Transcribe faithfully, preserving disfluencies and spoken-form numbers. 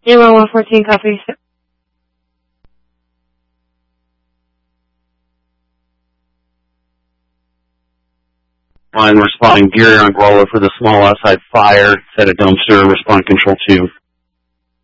Zero one fourteen, copy. Line responding Gary on Guala for the small outside fire. Set a dumpster. Respond control two.